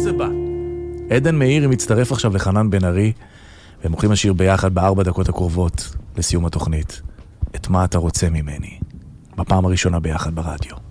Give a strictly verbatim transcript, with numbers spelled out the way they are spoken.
זה בא? עדן מאיר מצטרף עכשיו לחנן בן ארי, והם הולכים לשיר ביחד בארבע דקות הקרובות לסיום התוכנית. את מה אתה רוצה ממני? בפעם הראשונה ביחד ברדיו.